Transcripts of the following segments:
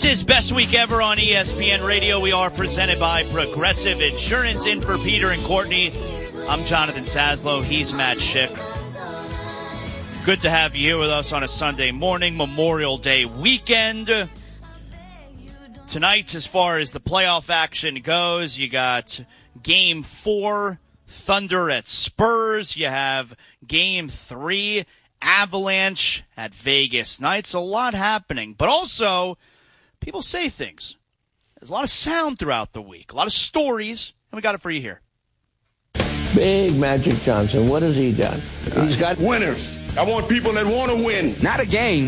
is Best Week Ever on ESPN Radio. We are presented by Progressive Insurance. In for Peter and Courtney, I'm Jonathan Saslow. He's Matt Schick. Good to have you here with us on a Sunday morning, Memorial Day weekend. Tonight, as far as the playoff action goes, you got Game 4, Thunder at Spurs. You have Game 3, Avalanche at Vegas. Nights, a lot happening. But also, people say things. There's a lot of sound throughout the week, a lot of stories, and we got it for you here. Big Magic Johnson, what has he done? He's got winners. I want people that want to win. Not a game.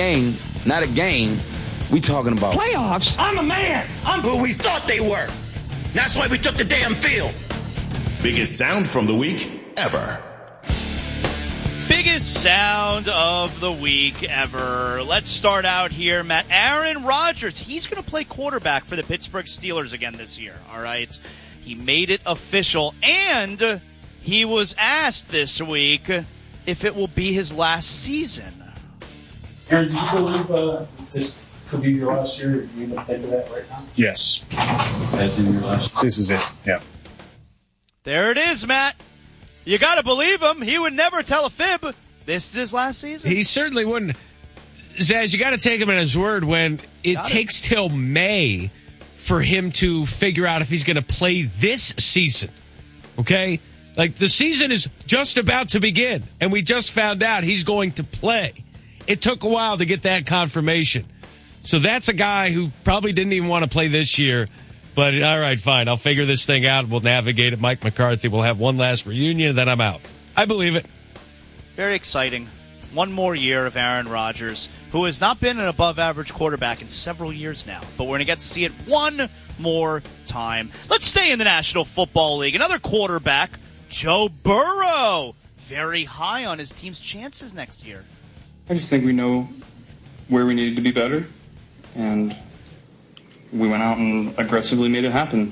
We talking about playoffs. I'm a man. I'm who we thought they were. That's why we took the damn field. Biggest sound from the week ever. Biggest sound of the week ever. Let's start out here, Matt. Aaron Rodgers, he's going to play quarterback for the Pittsburgh Steelers again this year, all right? He made it official, and he was asked this week if it will be his last season. Aaron, do you believe this could be your last year? Do you even think of that right now? Yes. As in your last year? This is it, yeah. There it is, Matt. You got to believe him. He would never tell a fib. This is his last season. He certainly wouldn't. Zaz, you got to take him at his word when it takes till May for him to figure out if he's going to play this season. Okay? Like, the season is just about to begin, and we just found out he's going to play. It took a while to get that confirmation. So that's a guy who probably didn't even want to play this year. But, all right, fine, I'll figure this thing out. We'll navigate it. Mike McCarthy will have one last reunion, and then I'm out. I believe it. Very exciting. One more year of Aaron Rodgers, who has not been an above-average quarterback in several years now. But we're going to get to see it one more time. Let's stay in the National Football League. Another quarterback, Joe Burrow, very high on his team's chances next year. I just think we know where we needed to be better, and we went out and aggressively made it happen.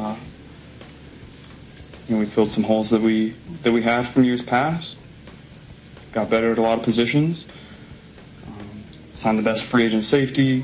We filled some holes that we had from years past. Got better at a lot of positions. Signed the best free agent safety.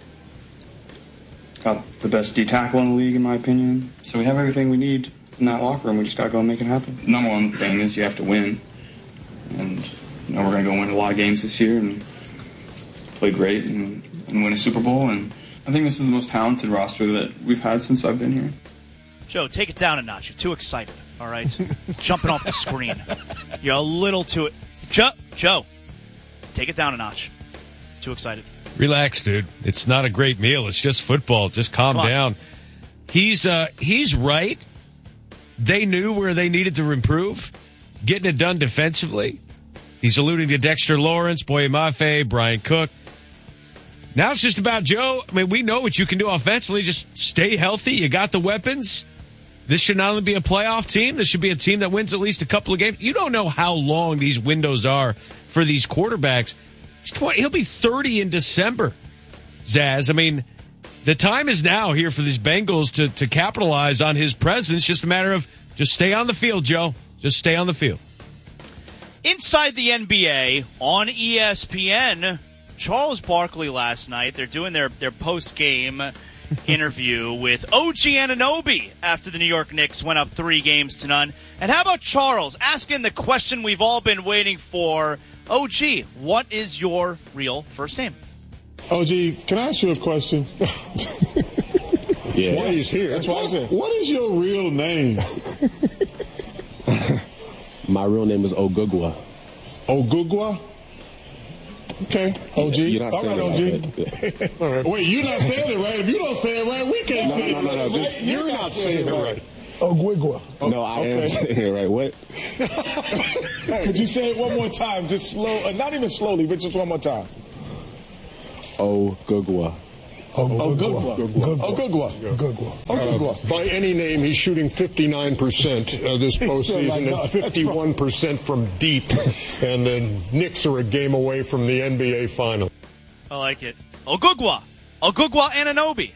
Got the best D tackle in the league, in my opinion. So we have everything we need in that locker room. We just got to go and make it happen. Number one thing is you have to win. And we're going to go win a lot of games this year and play great and win a Super Bowl. And I think this is the most talented roster that we've had since I've been here. Joe, take it down a notch. You're too excited, all right? Jumping off the screen. You're a little too... Joe, take it down a notch. Too excited. Relax, dude. It's not a great meal. It's just football. Just calm down. He's right. They knew where they needed to improve. Getting it done defensively. He's alluding to Dexter Lawrence, Boye Mafe, Brian Cook. Now it's just about Joe. I mean, we know what you can do offensively. Just stay healthy. You got the weapons. This should not only be a playoff team, this should be a team that wins at least a couple of games. You don't know how long these windows are for these quarterbacks. He'll be 30 in December, Zaz. I mean, the time is now here for these Bengals to capitalize on his presence. Just a matter of just stay on the field, Joe. Just stay on the field. Inside the NBA on ESPN, Charles Barkley last night, they're doing their post-game interview with OG Anunoby after the New York Knicks went up 3-0. And how about Charles asking the question we've all been waiting for? OG, what is your real first name? OG, can I ask you a question? Yeah. Why he's here. That's why I said, what is your real name? My real name is Ogugwa. Ogugwa? Okay, OG. You're not all right, OG. All right. Wait, you're not saying it right. If you don't say it right, we can't say it right. Just, you're not saying it right. Ogugwa. No, I am saying it right. What? Could you say it one more time? Just slow, not even slowly, but just one more time. Ogugwa. Ogugwa. By any name, he's shooting 59% this postseason and 51% from deep. And the Knicks are a game away from the NBA Finals. I like it. Ogugwa Anunoby.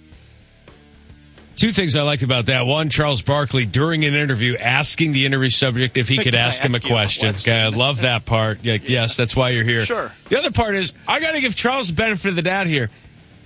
Two things I liked about that. One, Charles Barkley, during an interview, asking the interview subject if he could ask him a question. Okay, I love that part. Yes, that's why you're here. Sure. The other part is, I got to give Charles the benefit of the doubt here.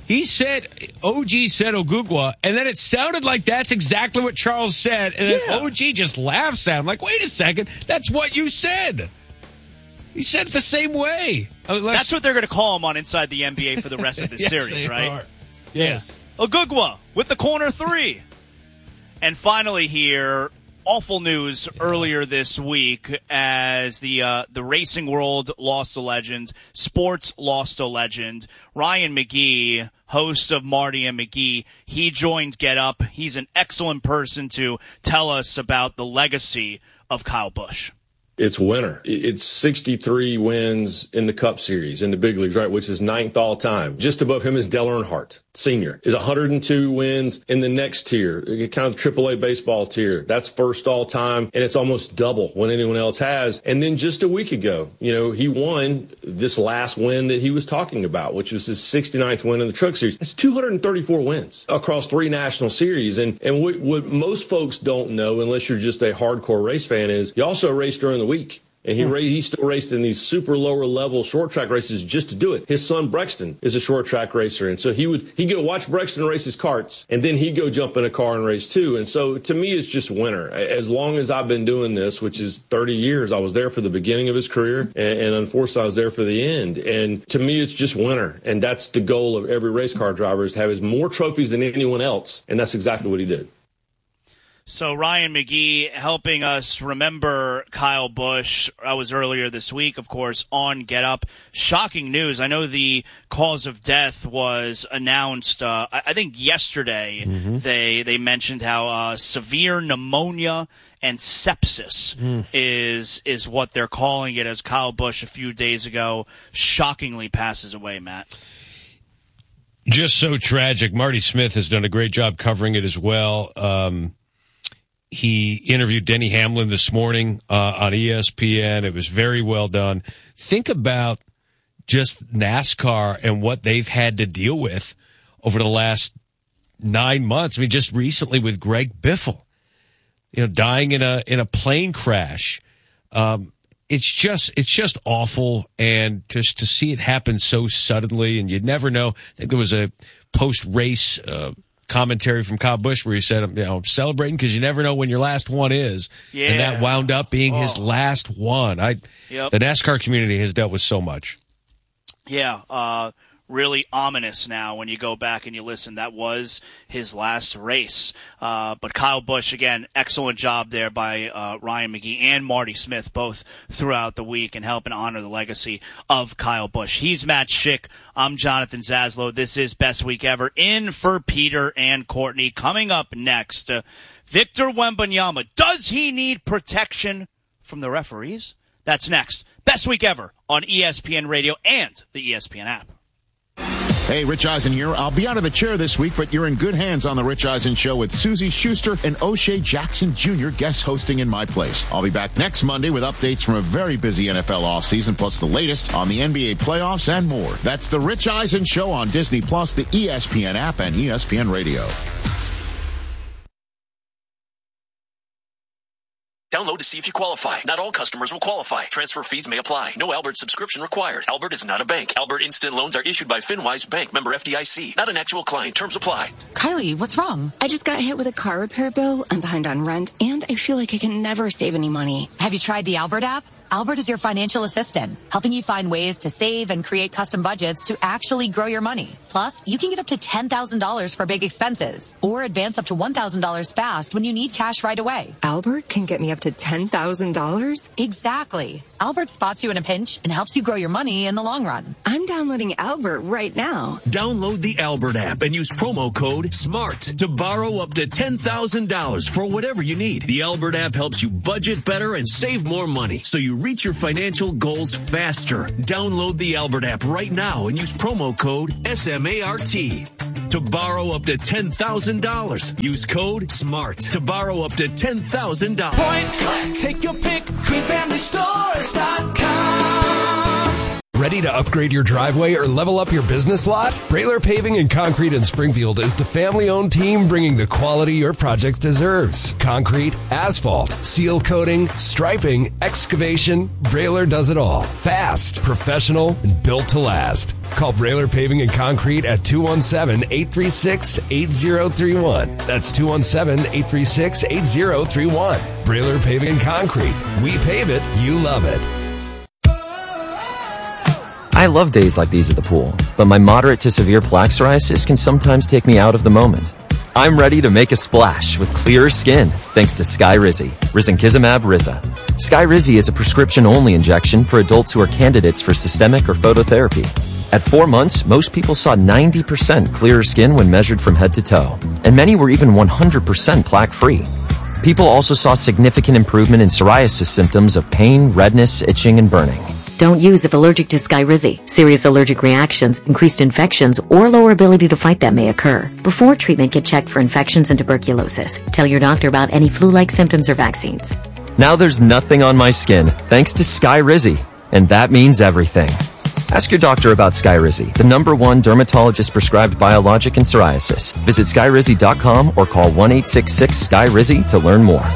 He said, OG said Ogugwa, and then it sounded like that's exactly what Charles said, and then OG just laughs at him. Like, wait a second, that's what you said. He said it the same way. That's what they're going to call him on Inside the NBA for the rest of the series, right? Are. Yes. Ogugwa with the corner three. And finally here, awful news earlier this week as the racing world lost a legend, sports lost a legend. Ryan McGee, host of Marty and McGee, he joined Get Up. He's an excellent person to tell us about the legacy of Kyle Busch. It's winter. It's 63 wins in the Cup Series, in the big leagues, right, which is 9th all time. Just above him is Dale Earnhardt, senior. Is 102 wins in the next tier, kind of the AAA baseball tier. That's first all time, and it's almost double what anyone else has. And then just a week ago, he won this last win that he was talking about, which was his 69th win in the Truck Series. That's 234 wins across 3 national series. And what most folks don't know, unless you're just a hardcore race fan, is he also raced during the week. And he still raced in these super lower level short track races just to do it. His son Brexton is a short track racer. And so he'd go watch Brexton race his karts, and then he'd go jump in a car and race too. And so to me, it's just winter. As long as I've been doing this, which is 30 years, I was there for the beginning of his career, and unfortunately I was there for the end. And to me, it's just winter. And that's the goal of every race car driver, is to have more trophies than anyone else. And that's exactly what he did. So Ryan McGee helping us remember Kyle Busch. I was earlier this week, of course, on Get Up. Shocking news. I know the cause of death was announced, I think yesterday. Mm-hmm. They mentioned how severe pneumonia and sepsis is what they're calling it, as Kyle Busch a few days ago shockingly passes away, Matt. Just so tragic. Marty Smith has done a great job covering it as well. He interviewed Denny Hamlin this morning on ESPN. It was very well done. Think about just NASCAR and what they've had to deal with over the last 9 months. I mean, just recently with Greg Biffle, dying in a plane crash. It's just awful, and just to see it happen so suddenly, and you'd never know. I think there was a post-race commentary from Kyle Busch where he said, I'm celebrating because you never know when your last one is. Yeah. And that wound up being his last one. The NASCAR community has dealt with so much. Yeah, really ominous now when you go back and you listen. That was his last race. But Kyle Busch, again, excellent job there by Ryan McGee and Marty Smith, both throughout the week, and helping honor the legacy of Kyle Busch. He's Matt Schick. I'm Jonathan Zaslow. This is Best Week Ever. In for Peter and Courtney. Coming up next, Victor Wembanyama. Does he need protection from the referees? That's next. Best Week Ever on ESPN Radio and the ESPN app. Hey, Rich Eisen here. I'll be out of the chair this week, but you're in good hands on The Rich Eisen Show with Susie Schuster and O'Shea Jackson Jr. guest hosting in my place. I'll be back next Monday with updates from a very busy NFL offseason, plus the latest on the NBA playoffs and more. That's The Rich Eisen Show on Disney+, the ESPN app, and ESPN Radio. Download to see if you qualify. Not all customers will qualify. Transfer fees may apply. No Albert subscription required. Albert is not a bank. Albert Instant Loans are issued by FinWise Bank, member FDIC. Not an actual client. Terms apply. Kylie, what's wrong? I just got hit with a car repair bill. I'm behind on rent, and I feel like I can never save any money. Have you tried the Albert app? Albert is your financial assistant, helping you find ways to save and create custom budgets to actually grow your money. Plus, you can get up to $10,000 for big expenses or advance up to $1,000 fast when you need cash right away. Albert can get me up to $10,000? Exactly. Albert spots you in a pinch and helps you grow your money in the long run. I'm downloading Albert right now. Download the Albert app and use promo code SMART to borrow up to $10,000 for whatever you need. The Albert app helps you budget better and save more money, so you reach your financial goals faster. Download the Albert app right now and use promo code SMART to borrow up to $10,000. Use code SMART to borrow up to $10,000. Point, click, take your pick, greenfamilystores.com. Ready to upgrade your driveway or level up your business lot? Brailer Paving and Concrete in Springfield is the family-owned team bringing the quality your project deserves. Concrete, asphalt, seal coating, striping, excavation, Brailer does it all. Fast, professional, and built to last. Call Brailer Paving and Concrete at 217-836-8031. That's 217-836-8031. Brailer Paving and Concrete. We pave it, you love it. I love days like these at the pool, but my moderate to severe plaque psoriasis can sometimes take me out of the moment. I'm ready to make a splash with clearer skin thanks to Skyrizi, Risankizumab Riza. Skyrizi is a prescription-only injection for adults who are candidates for systemic or phototherapy. At 4 months, most people saw 90% clearer skin when measured from head to toe, and many were even 100% plaque-free. People also saw significant improvement in psoriasis symptoms of pain, redness, itching, and burning. Don't use if allergic to Skyrizi. Serious allergic reactions, increased infections, or lower ability to fight them may occur. Before treatment, get checked for infections and tuberculosis. Tell your doctor about any flu-like symptoms or vaccines. Now there's nothing on my skin thanks to Skyrizi, and that means everything. Ask your doctor about Skyrizi, the #1 dermatologist-prescribed biologic in psoriasis. Visit Skyrizi.com or call 1-866-SKY-RIZI to learn more.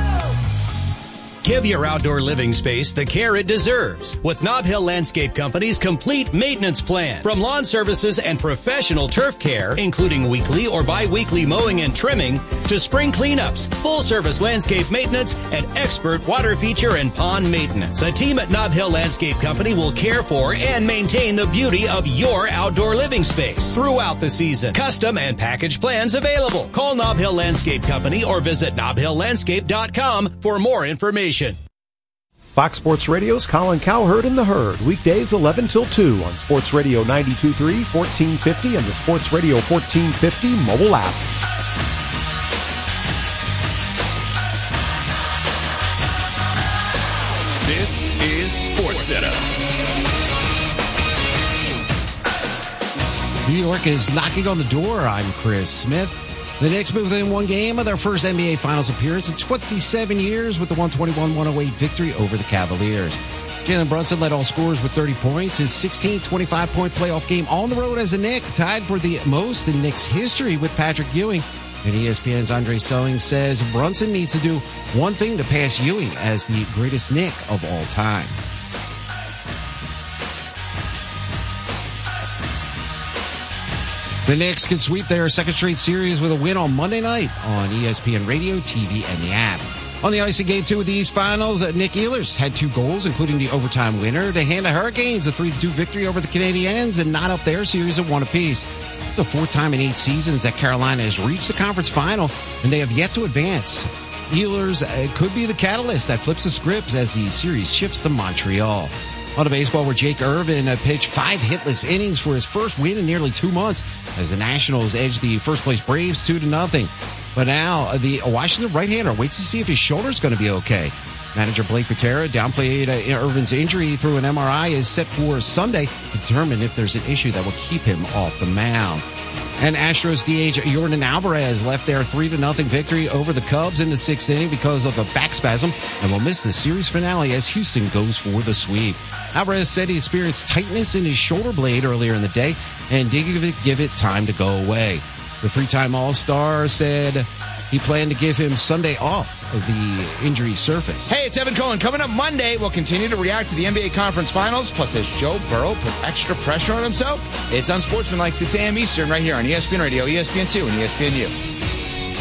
Give your outdoor living space the care it deserves with Nob Hill Landscape Company's complete maintenance plan. From lawn services and professional turf care, including weekly or bi-weekly mowing and trimming, to spring cleanups, full-service landscape maintenance, and expert water feature and pond maintenance. The team at Nob Hill Landscape Company will care for and maintain the beauty of your outdoor living space throughout the season. Custom and package plans available. Call Nob Hill Landscape Company or visit NobHillLandscape.com for more information. Fox Sports Radio's Colin Cowherd and the Herd, weekdays 11 till 2 on Sports Radio 92.3, 1450, and the Sports Radio 1450 mobile app. This is SportsCenter. New York is knocking on the door. I'm Chris Smith. The Knicks move within one game of their first NBA Finals appearance in 27 years with the 121-108 victory over the Cavaliers. Jalen Brunson led all scorers with 30 points. His 16th 25-point playoff game on the road as a Knick, tied for the most in Knicks history with Patrick Ewing. And ESPN's Andre Selling says Brunson needs to do one thing to pass Ewing as the greatest Knick of all time. The Knicks can sweep their second straight series with a win on Monday night on ESPN Radio, TV, and the app. On the ice in Game 2 of these finals, Nick Ehlers had 2 goals, including the overtime winner, to hand the Hurricanes a 3-2 victory over the Canadiens and knot up their series at 1 apiece. It's the 4th time in 8 seasons that Carolina has reached the conference final, and they have yet to advance. Ehlers could be the catalyst that flips the script as the series shifts to Montreal. On to baseball, where Jake Irvin pitched 5 hitless innings for his first win in nearly 2 months as the Nationals edged the first-place Braves 2-0. But now the Washington right-hander waits to see if his shoulder's going to be okay. Manager Blake Patera downplayed Irvin's injury through an MRI is set for Sunday to determine if there's an issue that will keep him off the mound. And Astros DH Yordan Alvarez left their 3-0 victory over the Cubs in the 6th inning because of a back spasm and will miss the series finale as Houston goes for the sweep. Alvarez said he experienced tightness in his shoulder blade earlier in the day and did give it time to go away. The 3-time All-Star said he planned to give him Sunday off of the injury surface. Hey, it's Evan Cohen. Coming up Monday, we'll continue to react to the NBA Conference Finals. Plus, as Joe Burrow put extra pressure on himself, it's on Sportsman like 6 a.m. Eastern right here on ESPN Radio, ESPN2, and ESPNU.